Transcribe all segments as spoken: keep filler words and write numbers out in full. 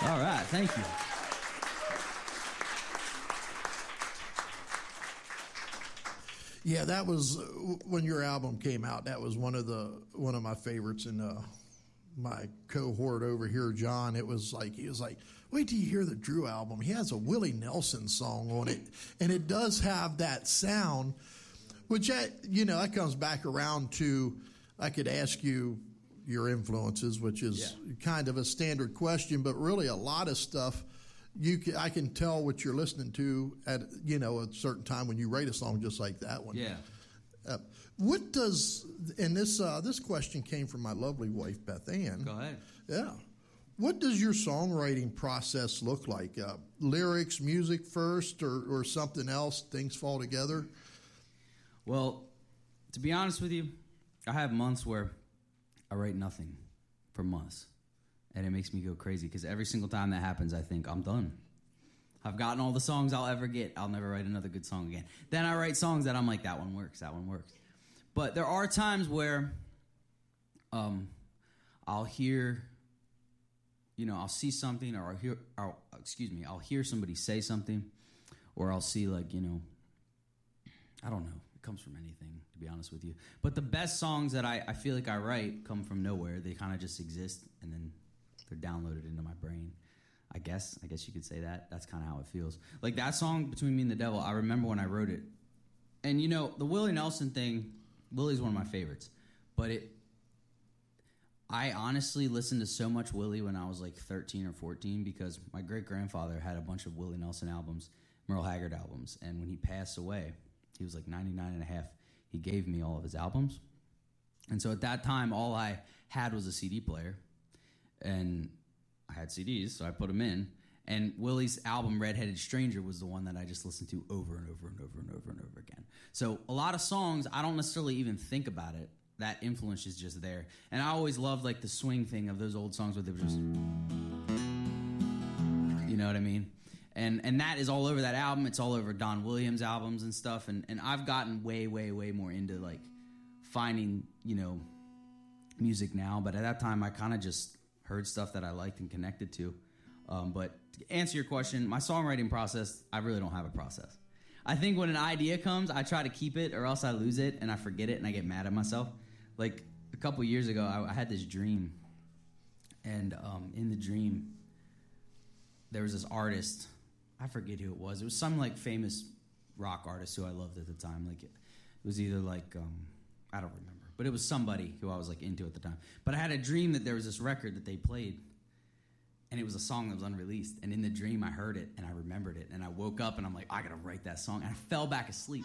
All right, thank you. Yeah, that was uh, when your album came out. That was one of the one of my favorites in uh, my cohort over here, John. It was like he was like, wait till you hear the Drew album. He has a Willie Nelson song on it, and it does have that sound, which I, you know that comes back around to. I could ask you your influences, which is yeah. kind of a standard question, but really a lot of stuff. You can, I can tell what you're listening to at you know a certain time when you write a song just like that one. Yeah. Uh, what does and this uh, this question came from my lovely wife Beth Ann. Go ahead. Yeah. What does your songwriting process look like? Uh, lyrics, music first, or or something else? Things fall together. Well, to be honest with you, I have months where I write nothing for months. And it makes me go crazy because every single time that happens, I think, I'm done. I've gotten all the songs I'll ever get. I'll never write another good song again. Then I write songs that I'm like, that one works, that one works. But there are times where um, I'll hear, you know, I'll see something or I'll hear, or, excuse me, I'll hear somebody say something or I'll see like, you know, I don't know. It comes from anything, to be honest with you. But the best songs that I, I feel like I write come from nowhere. They kind of just exist and then they're downloaded into my brain. I guess. I guess you could say that. That's kind of how it feels. Like that song, Between Me and the Devil, I remember when I wrote it. And, you know, the Willie Nelson thing, Willie's one of my favorites. But it, I honestly listened to so much Willie when I was like thirteen or fourteen because my great-grandfather had a bunch of Willie Nelson albums, Merle Haggard albums. And when he passed away, he was like ninety-nine and a half. He gave me all of his albums. And so at that time, all I had was a C D player. And I had C Ds, so I put them in. And Willie's album, Redheaded Stranger, was the one that I just listened to over and over and over and over and over again. So a lot of songs, I don't necessarily even think about it. That influence is just there. And I always loved like the swing thing of those old songs where they were just... You know what I mean? And and that is all over that album. It's all over Don Williams albums and stuff. And, and I've gotten way, way, way more into like finding, you know, music now. But at that time, I kind of just... heard stuff that I liked and connected to. Um, but to answer your question, my songwriting process, I really don't have a process. I think when an idea comes, I try to keep it or else I lose it and I forget it and I get mad at myself. Like a couple years ago, I, I had this dream. And um, in the dream, there was this artist. I forget who it was. It was some like famous rock artist who I loved at the time. Like it, it was either like, um, I don't remember. But it was somebody who I was like into at the time. But I had a dream that there was this record that they played, and it was a song that was unreleased. And in the dream, I heard it, and I remembered it. And I woke up, and I'm like, I gotta write that song. And I fell back asleep.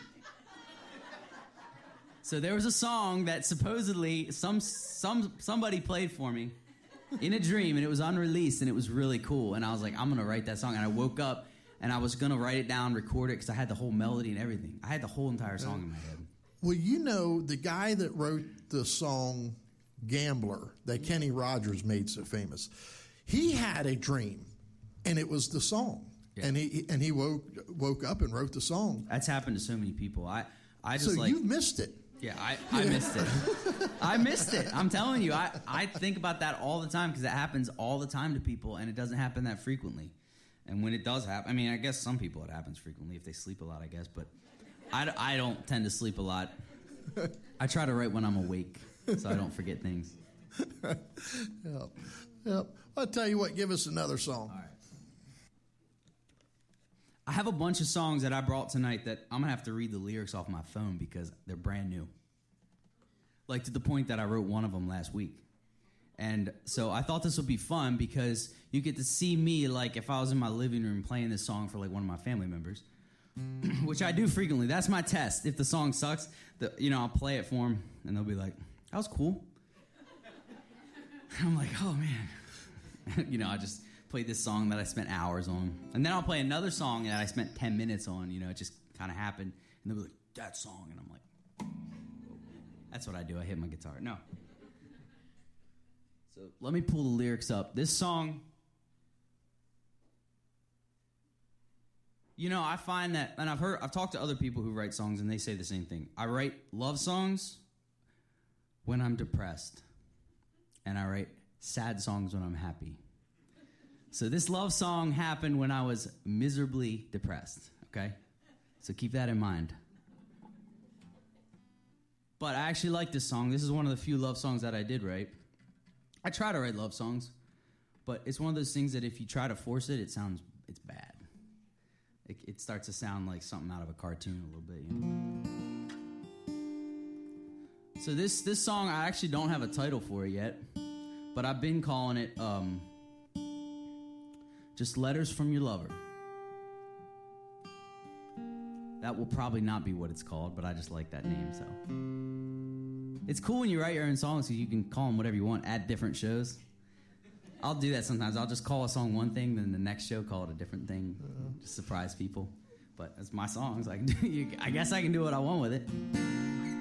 So there was a song that supposedly some some somebody played for me in a dream, and it was unreleased, and it was really cool. And I was like, I'm gonna write that song. And I woke up, and I was gonna write it down, record it, because I had the whole melody and everything. I had the whole entire song in my head. Well, you know, the guy that wrote the song Gambler that Kenny Rogers made so famous, he had a dream, and it was the song. Yeah. And he and he woke woke up and wrote the song. That's happened to so many people. I, I just so like... you missed it. Yeah, I, I missed it. I missed it. I'm telling you, I, I think about that all the time because it happens all the time to people, and it doesn't happen that frequently. And when it does happen, I mean, I guess some people it happens frequently if they sleep a lot, I guess, but... I, I don't tend to sleep a lot. I try to write when I'm awake so I don't forget things. Yep. Yep. I'll tell you what, give us another song. All right. I have a bunch of songs that I brought tonight that I'm going to have to read the lyrics off my phone because they're brand new. Like to the point that I wrote one of them last week. And so I thought this would be fun because you get to see me like if I was in my living room playing this song for like one of my family members. Which I do frequently. That's my test. If the song sucks, the, you know, I'll play it for them, and they'll be like, that was cool. I'm like, oh, man. You know, I just played this song that I spent hours on. And then I'll play another song that I spent ten minutes on. You know, it just kind of happened. And they'll be like, that song. And I'm like, that's what I do. I hit my guitar. No. So let me pull the lyrics up. This song... You know, I find that, and I've heard, I've talked to other people who write songs, and they say the same thing. I write love songs when I'm depressed, and I write sad songs when I'm happy. So this love song happened when I was miserably depressed, okay? So keep that in mind. But I actually like this song. This is one of the few love songs that I did write. I try to write love songs, but it's one of those things that if you try to force it, it sounds, it's bad. It, it starts to sound like something out of a cartoon a little bit, you know? So this, this song, I actually don't have a title for it yet, but I've been calling it um, Just Letters from Your Lover. That will probably not be what it's called, but I just like that name, so. It's cool when you write your own songs because you can call them whatever you want at different shows. I'll do that sometimes. I'll just call a song one thing, then the next show call it a different thing, just surprise people. But it's my songs. I, can do, I guess I can do what I want with it.